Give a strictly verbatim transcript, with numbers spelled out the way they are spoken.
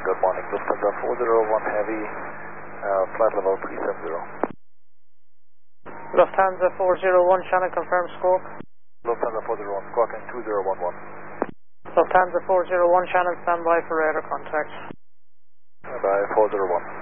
good morning. Lufthansa four zero one Heavy, uh, flight level three seven zero. Lufthansa four zero one, Shannon, confirm squawk. Lufthansa four zero one, squawking two zero one one. Lufthansa four zero one, Shannon, stand by for radar contact. Bye, four zero one.